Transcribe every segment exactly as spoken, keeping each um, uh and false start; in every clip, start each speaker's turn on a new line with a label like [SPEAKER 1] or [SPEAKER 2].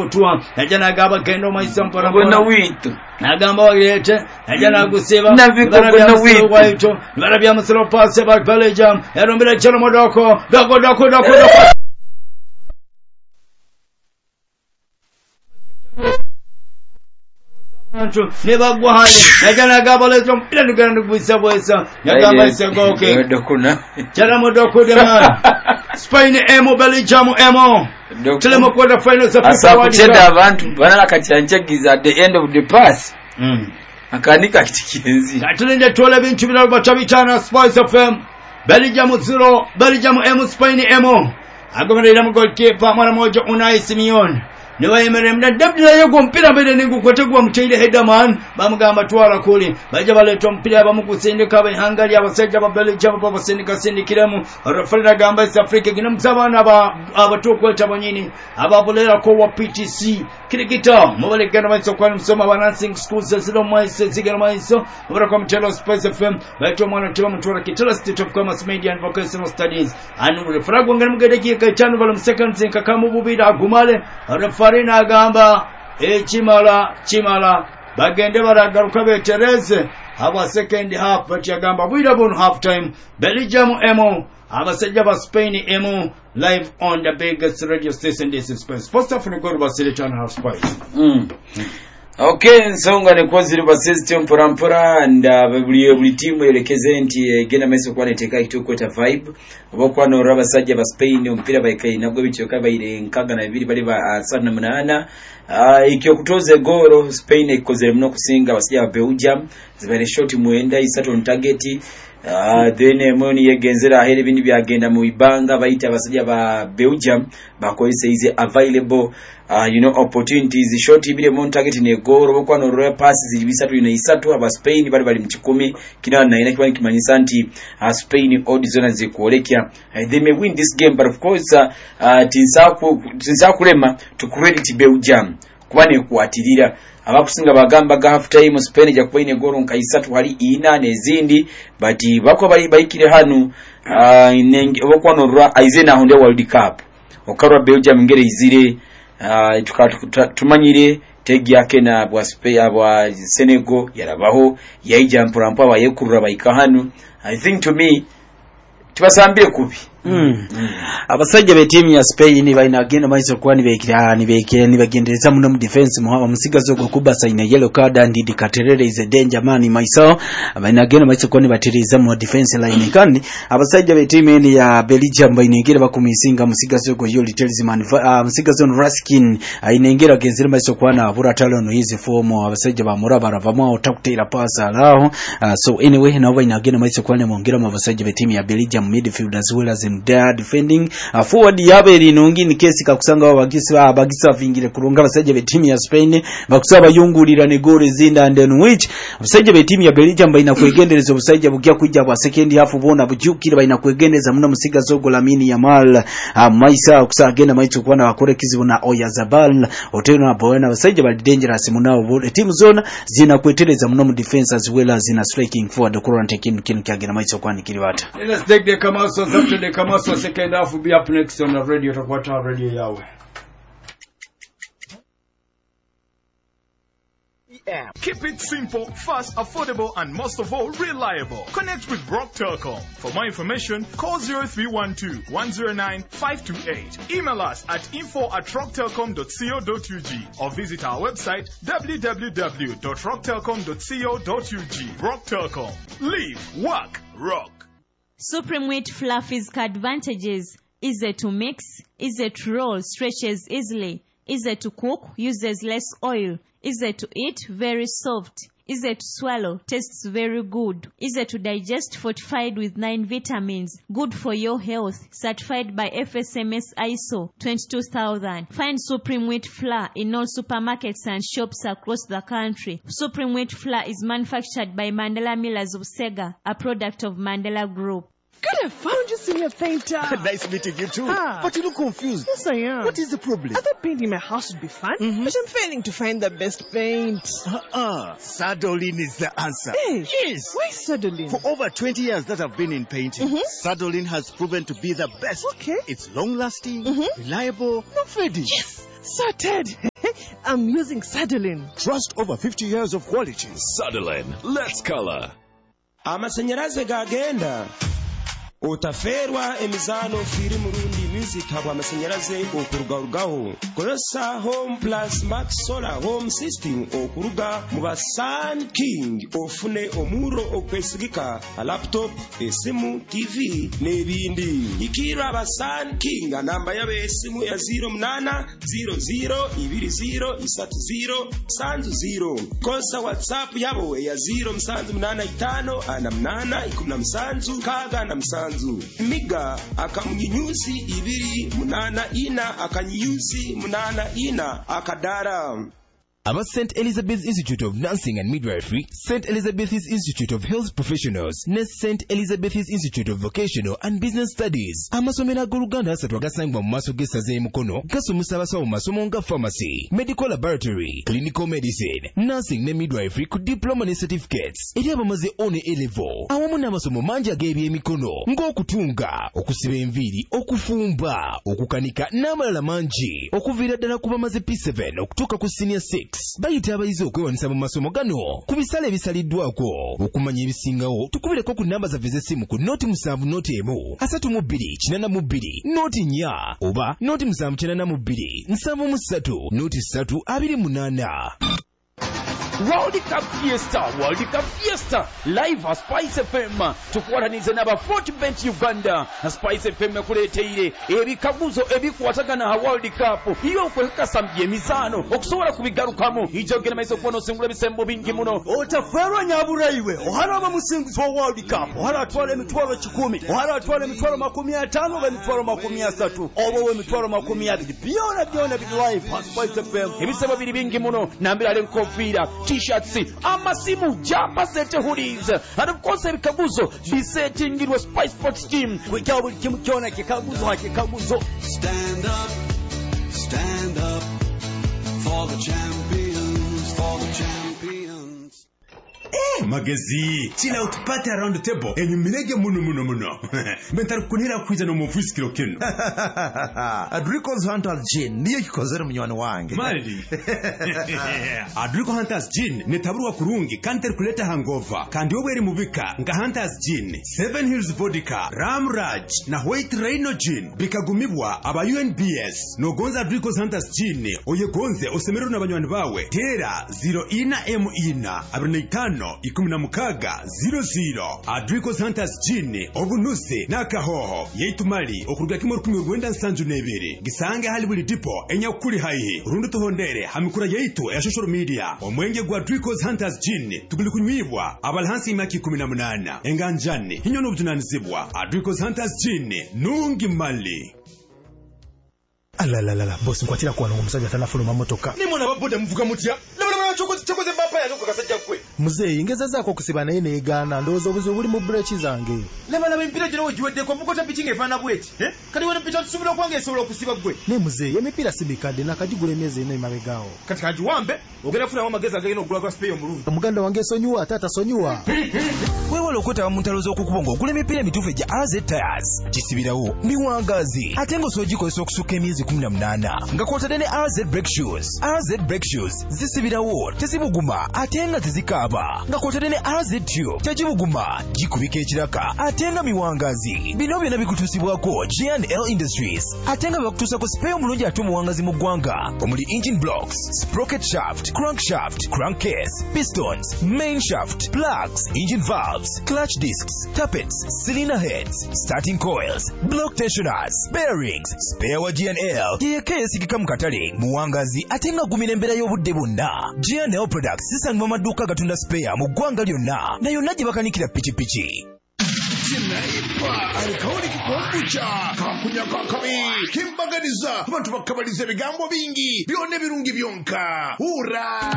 [SPEAKER 1] kutua najana gaba kendo maisa mpora
[SPEAKER 2] bona witu
[SPEAKER 1] nagamba wagete najana guseba
[SPEAKER 2] nabikogona witu
[SPEAKER 1] waito barabya musoro passe ba Belgium yarombera chero modoko doko doko doko doko Never go high. Najana gabale from Pilanugan with Sabwesa. Nagama is a go okay. Charamodoko de man. Spain emo Belgium emo. Telemo quarter finals of
[SPEAKER 2] Africa. Abantu banana kachancheki at the end of the pass. Mm. Akanika kitikienzi.
[SPEAKER 1] Atulinde twelve bintu bila batabitana Spice F M. Belgium zero, Belgium emo Spain emo. Agomera mu goalkeeper mara moja Unai Simeone. Niwa emeremda dabdila yego mpira mbele ningu kwategwa mchaile hedaman bamugamba twala kuli baje baletwa mpira bamukusindika abahangari abasajja ba Belgium babasindika sindikiremu referee gamba South Africa gina mzabana aba abatokweta banyini ababulera ko wa P T C kirikita mubale gana maiso kwa msoma wa nursing schools zero maiso zigana maiso mubara kwa mtelo Space F M baitwa mwana tiwa mtura kitela State of Commerce Media and Vocational Studies anu referee gwangana mugedeki ka chanu bala second zinka kamububira agumale referee Farina gamba e chimala chimala bagende baragaruka betereze aba second half bati gamba bwira bon half time Belgium emo abasajja ba Spain emo live on the biggest radio station this is Space first of all go to Silicon Half Spice
[SPEAKER 2] mm. Okay, nsonga ne kwaziri ba system porampora nda buli buli team elekeze nti gena meso kwa neteka itukweta vibe obokwa no rabasajja ba Spain ompira bayikai nagwe bityo kabaire nkaga na bibiri bali ba sana munana uh, ikyo kutoze goro Spain ikozere mno kusinga basajja ba Belgium zibere shot muenda isato target Uh, then moni yegenzera aheri bindi byagenda mu ibanga bayita abasajja ba Belgium bakoise ize available uh, you know opportunities short ibire mu target ne goal bokwa no royal passes zibisatu ina isatu aba Spain bali bali mu kikumi kina na ina kibani kimanyisa nti uh, Spain odds zona zikolekya uh, they may win this game but of course uh, uh, tinsaku tinsakulema to credit Belgium kubane kuatirira abakusinga bagamba ga half time Spain ja kubaine goro nkaisatu hali ina nezindi but bako bali bayikire hanu uh, inenge bokwa no rwa aizena honde World Cup okarwa Belgium ngere izire uh, tukatumanyire tegi yake na bwa Spain abwa Senegal yarabaho yaija mpurampa bayekurura bayika hanu I think to me tibasambye kubi
[SPEAKER 3] Mm. Mm. Abasajja be team ya Spain baina agenda maiso kwani bekira ni bekira ni bagendereza muno mu defense muhaba musigazo go kubasa ina yellow card and the Caterere is a danger man myself baina agenda maiso kwani batereza mu defense line kandi abasajja be team ya Belgium baina ingera bakumisinga musigazo go yoli talisman uh, musigazo Raskin aina ingera genzira maiso kwana abura talono hizi form abasajja ba murabara vamwa otakutira pasa lao uh, so anyway na baina agenda maiso kwani mwongera mu abasajja be team ya Belgium midfield as well as they defending uh, forward yaberi nungi ni kesi kakusanga abagisi abagisi avingire kurunga basajja be team ya Spain bakusaba yungulira ne goal zinda and then which basajja be team ya Belgium baina kwegendereza basajja bugya kujja kwa second half bona bujukira baina kwegendeza muno musiga zogo Lamine Yamal uh, maisa kusagenda maicho kwana bakore kizibona Oyazabal oteno abona basajja ba dangerous munao bo team zone zina kwetereza muno mu defense as well as in striking forward current kinu kinu kyagenda maicho kwani kilibata.
[SPEAKER 1] Let's take the Kamaso after the Kamaso second half will be up next on the radio to what our radio Yahweh.
[SPEAKER 4] Yeah. Keep it simple, fast, affordable, and most of all, reliable. Connect with Rock Telecom. For more information, call zero three one two, one zero nine, five two eight. Email us at info at rock telecom dot co dot u g or visit our website w w w dot rock telecom dot co dot u g. Rock Telecom. Live, work, rock.
[SPEAKER 5] Supreme Wheat Flour physical advantages. Easy to mix, easy to roll, stretches easily, easy to cook, uses less oil, easy to eat, very soft, easy to swallow, tastes very good, easy to digest, fortified with nine vitamins, good for your health, certified by F S M S I S O twenty-two thousand. Find Supreme Wheat Flour in all supermarkets and shops across the country. Supreme Wheat Flour is manufactured by Mandela Millers of Sega, a product of Mandela Group.
[SPEAKER 6] Good, I found you, senior painter.
[SPEAKER 7] Nice meeting you too.
[SPEAKER 6] Ah.
[SPEAKER 7] But you look confused.
[SPEAKER 6] Yes, I am.
[SPEAKER 7] What is the problem?
[SPEAKER 6] I thought painting my house would be fun,
[SPEAKER 7] mm-hmm.
[SPEAKER 6] but I'm failing to find the best paint.
[SPEAKER 7] Uh-uh. Sadolin is the answer.
[SPEAKER 6] Hey,
[SPEAKER 7] yes.
[SPEAKER 6] Why Sadolin?
[SPEAKER 7] For over twenty years that I've been in painting, mm-hmm. Sadolin has proven to be the best.
[SPEAKER 6] Okay.
[SPEAKER 7] It's long-lasting,
[SPEAKER 6] mm-hmm.
[SPEAKER 7] reliable, no fading.
[SPEAKER 6] Yes, sorted. I'm using Sutherland.
[SPEAKER 8] Trust over fifty years of quality.
[SPEAKER 9] Sutherland, let's color.
[SPEAKER 10] Amasanyaraze gagenda. Otaferwa emizano firi murundi music habwa amasanyaraze okurugarugaho. Korosa Home Plus Max Solar Home System okuruga muba Sun King ofune omuro okwesigika a laptop, esimu, T V nebindi. Ikira aba Sun King anamba yabe esimu ya zero munana zero zero ibiri zero isatu zero sanzu zero. Kosa WhatsApp yabo ya zero msanzu munana itano ana munana ikumna msanzu kaga na msanzu. Miga akamunyusi ibiri munana ina akanyusi munana ina akadara.
[SPEAKER 11] About Saint Elizabeth's Institute of Nursing and Midwifery, Saint Elizabeth's Institute of Health Professionals, ne Saint Elizabeth's Institute of Vocational and Business Studies. Amasomera g'Oluganda asatu agasangibwa mu maaso g'essaza Mukono gasomesa abasawo mu masomo nga pharmacy, medical laboratory, clinical medicine, nursing ne midwifery ku diploma ne certificates. Eri abamaze one A-level awamu n'amasomo mangi ag'ebyemikono ng'okutunga, okusiba enviiri, okufumba, okukanika n'amalala mangi okuviira ddala ku bamaze P seven okutuuka ku senior six. Bayita abayizi okwewanisa mu masomo gano ku bisale ebisaliddwako. Okumanya ebisingawo tukubireko ku namba zaffe z'essimu ku noti musanvu noti emu asatu mu bbiri kinana mu bbiri noti nnya oba noti musanvu kinana mu bbiri nsanvu mu ssatu noti ssatu abiri munaana.
[SPEAKER 3] World Cup Fiesta, World Cup Fiesta, live at Spice F M. Tukuwataniriza n'aba Fortbet Uganda. Na Spice F M kuleteire ebikaguzo ebikwatagana ha World Cup. Iyo kwekasa byemizano okusobola kubigarukamu. Ijogera maiso kuno singula bisembo bingi muno.
[SPEAKER 1] Otaferwa nyaburaiwe. Ohara ba musingizo wa World Cup. Ohara atwale emitwalo kikumi. Ohara atwale emitwalo makumi atano ba emitwalo makumi asatu. Obo we emitwalo makumi abiri. Byona byona bi live at Spice F M.
[SPEAKER 3] Ebisaba biri bingi muno. Nambira le nkofira. T-shirts, amasimu, jamba sete hoodies, and of course ebikaguzo bisetingirwa Spice Sports team.
[SPEAKER 1] Kwekyabo buli kimu kyona kikaguzo hakikaguzo.
[SPEAKER 12] Stand up, stand up for the champions, for the champions.
[SPEAKER 13] Eh, magezi chila utupate around the table enyumirege muno muno muno mentari kunira kwiza no mufusikiro kino
[SPEAKER 14] Adrico's Hunters Gin niyo kikozera munywani wange
[SPEAKER 13] mali Adrico Hunters Gin netaburwa kurungi kanter kuleta hangover kandi obweri mubika nga Hunters Gin, Seven Hills Vodka, Ramraj na White Rhino Gin bikagumibwa aba U N B S no gonza Adrico's Hunters Gin oyegonze osemero n'abanywani bawe tera zero ina m ina abiri na itano ikumi na mukaga zero zero. Adrico's Hunters Gin obunuse n'akahoho yeitumali okuruga kimwe rukumi rwenda nsanju nebere gisange hali buli tipo enya kuri haihe rundu tuhondere hamikura yeitu ya social media omwenge gwa Adrico's Hunters Gin tuguli kunywibwa abalhansi imaki kumi na munana enganjane hinyo n'obutunanizibwa. Adrico's Hunters Gin nungi mali.
[SPEAKER 14] Alalalala boss nkwatira kwa n'omusajja tanafuluma motoka
[SPEAKER 1] ni mwana baboda mvuga mutya nabana chokoze chokoze bapa ya noko kasajja kwe
[SPEAKER 14] muzeyi ngeza zako kusiba naye neegana ndowooza obuzibu buli mu brechi zange
[SPEAKER 1] lebala bempira gino ogiwedde ko mukota pikinga efana bweti eh kali wona pita tusubira kwange esobola okusiba gwe
[SPEAKER 14] ne muzeyi emipira sibikadde nakagigula emyezi eno imabegawo
[SPEAKER 1] kati kajiwambe ogenda kufuna amagezi agagenda okugula kwa spray omulungi
[SPEAKER 14] omuganda wange sonyuwa tata sonyuwa
[SPEAKER 11] weewala okwetaba mu ntalo z'okukubonga ogula emipira emituufu egya R Z Tires kisibirawo miwangazi ate ng'osoogikozesa okusukka emyezi kumi na munaana nga kwotadde ne R Z Brake Shoes. R Z Brake Shoes zisibirawo tezibuguma ate nga tezikaaba nga kwotadde ne R Z Tube tegibuguma gikubika ekiraka ate nga miwangazi. Bino byonna bikutuusibwako G and L Industries ate nga bakutuusako spare omulungi ate omuwangazi mu ggwanga omuli engine blocks, sprocket shaft, crankshaft, crankcase, pistons, main shaft, plugs, engine valves, clutch discs, tappets, cylinder heads, starting coils, block tensioners, bearings, spare wa G and L yeka yesigika mu katale muwangazi ate nga gumira embeera y'obudde bwonna. G and L Products zisangibwa mu maduuka agatunda spare mu ggwanga lyonna na yonna gye bakanikira pikipiki.
[SPEAKER 15] Sinaipa alikauli kikombucha kakunya kakabi kimbaganiza abantu bakabaliza ebigambo bingi byone birungi byonka ura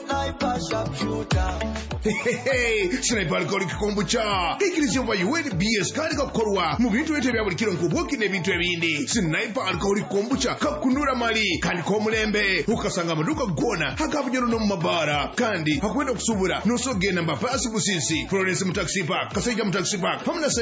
[SPEAKER 15] Sinaipa alikauli kikombucha ikirizio mba U N B S kari kakorwa mu bintu bete bya buli kiro nk'obwoki n'ebintu ebindi. Sinaipa alikauli kikombucha kakunura mali kandi komulembe ukasanga amaduka gona hakabunyoro no mu mabara kandi hakwenda kusubura nosogenda mbapasi busisi Florence mu taxi park Kasaiga mu taxi park hamna Simon Freedom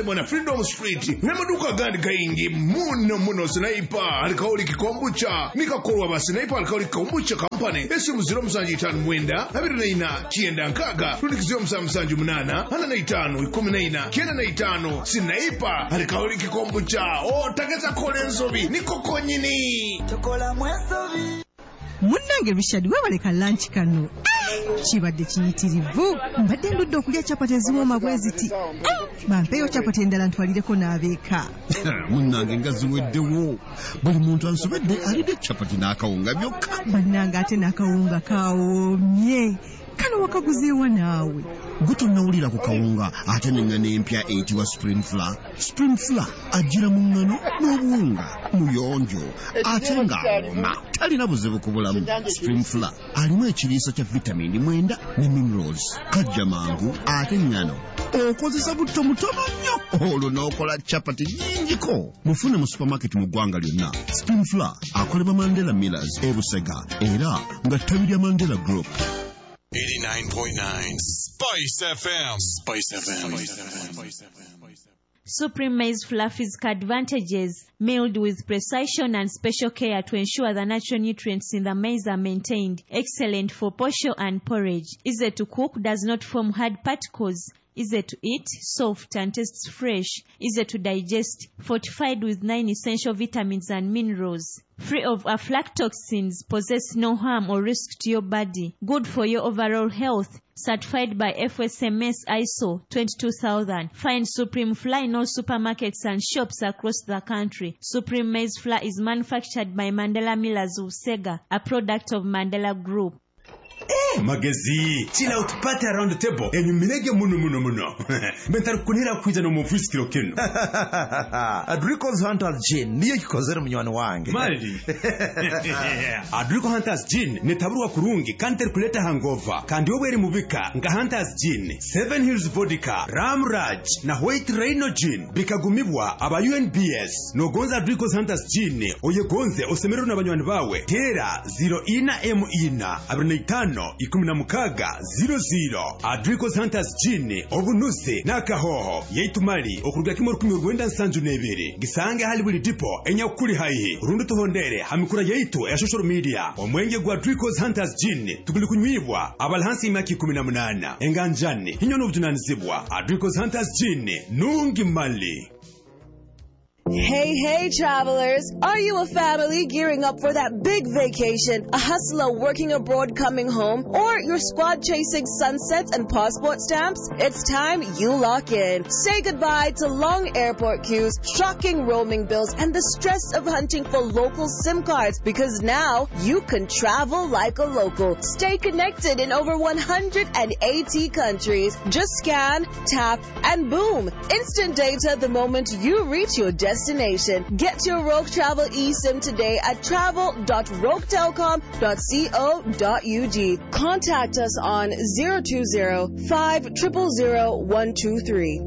[SPEAKER 15] Freedom Street nemaduka gandi kaingi muno muno Sniper alikauli kikombucha nikakorwa ba Sniper alikauli kikombucha company esimu zero musanju itanu mwenda abiri na ina chienda nkaga runikizio musanju munana hana na itanu ikumi na ina kienda na itanu Sniper alikauli kikombucha o takeza kole nsobi nikoko nyini
[SPEAKER 6] tokola mwesobi munnange Richard webaleka lunch kano kibadde kiyitirivu mbadde ndudde okulya capati eziwooma bwe ziti bampeeyo capati endala ntwalireko n'abeeka
[SPEAKER 16] munnange nga ziweddewo buli muntu ansobedde alidde capati n'akawunga byokka
[SPEAKER 6] bannange ate n'akawunga kawoomye kano wakaguzeewa naawe
[SPEAKER 16] gwe tonnawulira ku kawunga ate n'engano empya eyitibwa spring flour spring flour ajjira mu ngano n'obuwunga muyonjo ate ng'awoma talina buzibu ku bulamu spring flour alimu ekiriisa kya vitamini mwenda ne minerals kajja mangu ate ngano okozesa butto mutono nnyo olwo n'okola capati nnyingiko mufune mu supermarket mu ggwanga lyonna spring flour akolebwa Mandela Millers e Busega era nga ttabi lya Mandela Group.
[SPEAKER 9] eighty-nine point nine Spice F M. Spice F M. Spice F M.
[SPEAKER 5] Supreme Maize Fluffy's advantages, milled with precision and special care to ensure the natural nutrients in the maize are maintained. Excellent for posho and porridge. Easy to cook, does not form hard particles. Easy to eat, soft and tastes fresh. Easy to digest, fortified with nine essential vitamins and minerals. Free of aflatoxins, possess no harm or risk to your body. Good for your overall health. Certified by F S M S I S O twenty-two thousand. Find Supreme Flour in all supermarkets and shops across the country. Supreme Maize Flour is manufactured by Mandela Millers of Sega, a product of Mandela Group.
[SPEAKER 13] Eh, magezi chila utupate around the table enyumirege muno muno muno bentari kunira kwiza no mufusikiro kino
[SPEAKER 14] Adrico's Hunters Gin niyo kikozera munywani wange
[SPEAKER 13] mali Adrico Hunters Gin netaburwa kurungi kanter kuleta hangover kandi obwere mubika nga Hunters Gin Seven Hills Vodka Ram Raj na White Rhino Gin bikagumibwa aba U N B S no gonza Adrico's Hunters Gin oyegonze osemero n'abanywani bawe tera zero ina m ina abiri na itanu ikumi na mukaga zero zero. Adrico's Hunters Gin obunuse n'akahoho yaitumali okurugya kimo rukumi rwenda nsanju nebere gisange hali buli tipo enya kuri haihe rundu tuhondere hamikura yaitu ya social media omwenge gwa Adrico's Hunters Gin tuguli kunywibwa abalhansi imaki kumi na munana enganjani hinyo n'obutunanizibwa Adrico's Hunters Gin nungi mali.
[SPEAKER 17] Hey, hey, travelers! Are you a family gearing up for that big vacation, a hustler working abroad coming home, or your squad chasing sunsets and passport stamps? It's time you lock in. Say goodbye to long airport queues, shocking roaming bills, and the stress of hunting for local SIM cards, because now you can travel like a local. Stay connected in over one hundred eighty countries. Just scan, tap, and boom! Instant data the moment you reach your destination. Destination. Get your Rogue Travel eSIM today at travel dot rogue telecom dot co dot u g. Contact us on zero two zero five zero zero zero one two three.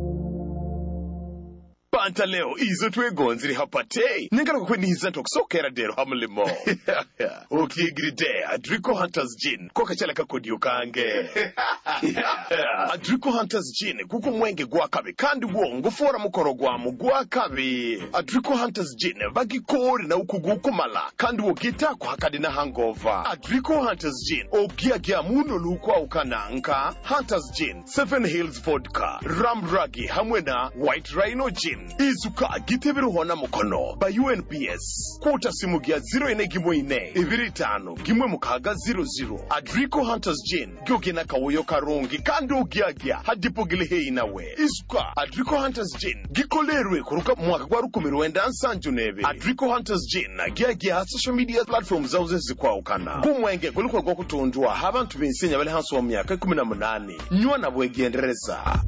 [SPEAKER 18] Panta leo izo twegonziri hapate nengala kukweniza tokusokera dero hamulimo ukigride Adrico Hunters Gin koka chala kakodiyo kange Adrico Hunters Gin kuko mwenge gwa kabe kandi wo ngufora mukoro gwa mugwa kabe Adrico Hunters Gin bagikori na ukugukumala kandi wo gita kwa hakadi na hangover Adrico Hunters Gin ogia gia muno lukwa ukananka Hunters Gin Seven Hills Vodka Ram Ragi hamwe na White Rhino Gin izuka gitebero hona mukono ba U N B S kota simu gia zero ine gimwe ine ibiri tano gimwe mukaga zero zero. Adrico Hunters Gin gyogena kawoyo karungi kandi ugiagia hadipo gilehe inawe izuka Adrico Hunters Gin gikolerwe kuruka mwaka kwa rukumiro wenda nsanju nebe Adrico Hunters Gin na giagia social media platforms zauze zikwa ukana kumwenge kuliko kwa kutundua habantu binsenya bale hansu wa myaka kumi na munane nywa na bwegendereza.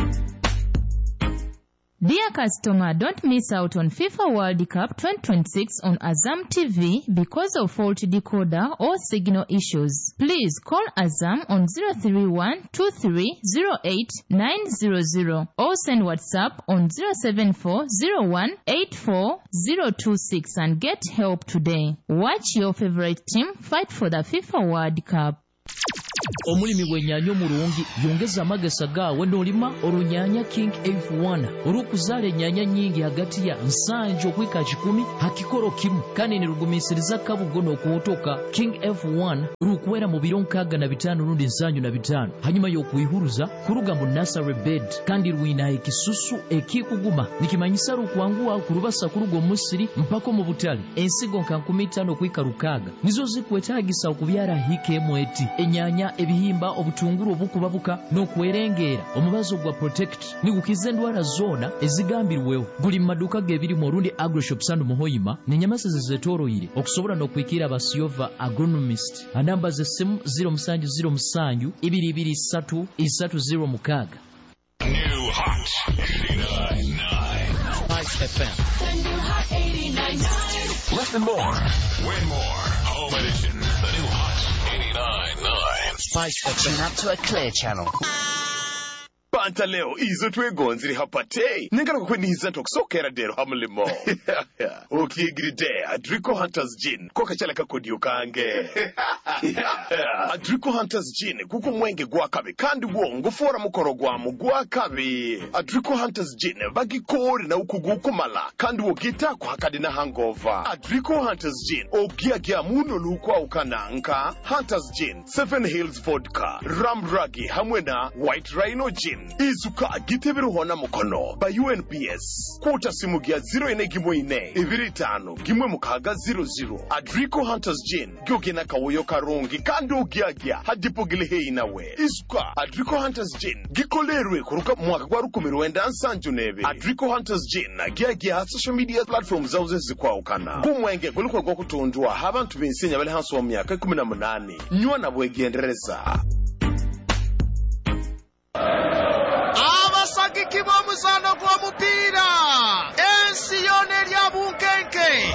[SPEAKER 19] Dear customer, don't miss out on FIFA World Cup twenty twenty-six on Azam T V because of faulty decoder or signal issues. Please call Azam on zero three one two three zero eight nine zero zero or send WhatsApp on zero seven four zero one eight four zero two six and get help today. Watch your favorite team fight for the FIFA World Cup.
[SPEAKER 20] omulimi bw'ennyanja omulungi yongeza amagesa gaawe n'olima olunyanya King F one olw'okuzaala ennyanya nnyingi hagati ya nsanju okwika kikumi hakikolo kimu kandi nirugumisiriza kabugo n'okuwotoka King F one lukuwera mu biro nkaaga na bitaano rundi nsanju na bitaano hanyuma y'okwihuruza kuruga mu nursery bed kandi lwina ekisusu ekikuguma nikimanyisa lukwanguwa kulubasa kuruga omusiri mpako mu butale ensigo nka nkumi ttaano okwika lukaaga nizo zikwetaagisa okubyala hikemu eti ennyanya ebihimba obutungulu obukubabuka n'okwerengeera omubazi gwa protect nigukiza endwala zoona ezigambirwewo guli mu maduuka g'ebirimu olundi agroshops and muhoyima n'ennyamasa ze zeetooloyire okusobola n'okwikiira abasiova agronomist anamba z'essimu zero musanju zero musanju ibiri ibiri ssatu isatu zero mukaaga.
[SPEAKER 9] New Hot eighty-nine point nine
[SPEAKER 20] Spice F M.
[SPEAKER 9] The new Hot eighty-nine point nine. Listen more, win more. Home edition. The new Hot eighty-nine point nine.
[SPEAKER 20] Spice F M.
[SPEAKER 21] Tune up to a clear channel.
[SPEAKER 18] Panta leo izo twegonziri hapate ningala kukweniza ntokusokera dero hamulimo ukigiride Adrico Hunters Gin koka chala kakodiyo kange Adrico Hunters Gin kuko mwenge gwa kabe kandi wo ngufora mukoro gwa mugwa kabe Adrico Hunters Gin bagikori na ukugukumala kandi wo gita kwa hakadi na hangover Adrico Hunters Gin ogia gia muno lukwa ukananka Hunters Gin Seven Hills Vodka Ram Ragi hamwena White Rhino Gin izuka gitebero hona mukono ba U N P S kuta simu gia zero ine gimo ine ibiri tano gimwe mukaga zero zero Adrico Hunters Gin gyogena kawoyo karongi kando gia gia hadipo gilehe inawe izuka Adrico Hunters Gin gikolerwe kuruka mwaka kwa rukumiro wenda nsanju nebe Adrico Hunters Gin gia gia social media platforms zauze zikwa ukana kumwenge gulukwa kwa kutundua habantu binsenya bali hansu wa myaka kumi na munani nywa na bwegendereza
[SPEAKER 22] abasagiki b'omuzano gw'omupiira ensi yona erya bunkenke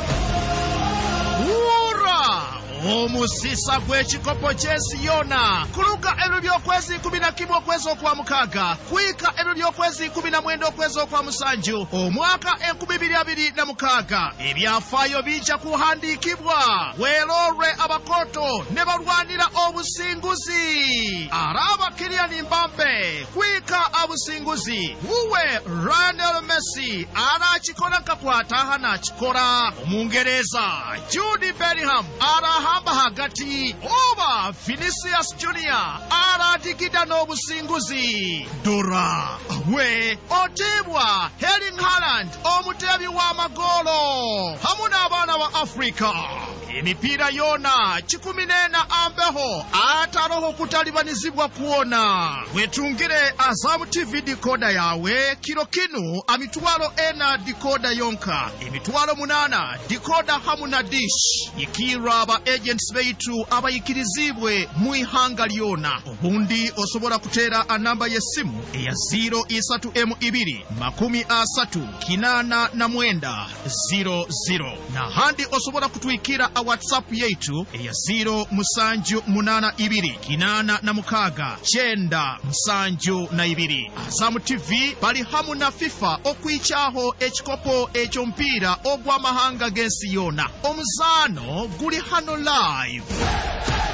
[SPEAKER 22] wura omusisa gw'ekikopo ky'ensi yona kuluga ebiro by'okwezi kumi na kimu okwezi okwa mukaaga kwika ebiro by'okwezi kumi na mwenda okwezi okwa musanju omwaka enkumi bbiri abiri na mukaaga ebyafaayo bijja kuhandiikibwa weerorwe abakoto ne balwanira obusinguzi araba Kylian Mbappe kwika abusinguzi wuwe Lionel Messi anakikola nkakwata anakikola omungereza Jude Bellingham arahamba hagati oba Vinicius Junior aradigida n'obusinguzi Dora we otibwa Erling Haaland omutebi w'amagolo hamu n'abaana ba Afrika emipiira yona kikumi n'ena ambeho ataroho kutalibanizibwa kuona wetungire Azam T V decoder yawe kiro kinu amitwalo ena decoder yonka emitwalo munana decoder hamu na dish ikira aba agents beitu abayikirizibwe mu ihanga lyona obundi osobola kutera anamba y'essimu eya zero isatu emu ibiri makumi asatu kinana na mwenda zero zero na handi osobola kutwikira a WhatsApp yetu eya zero musanju munana ibiri kinana na mukaga chenda musanju na ibiri Azam T V bali hamu na FIFA okwichaho ekikopo ekyompiira ogw'amahanga g'ensi yona omuzano guli hano live.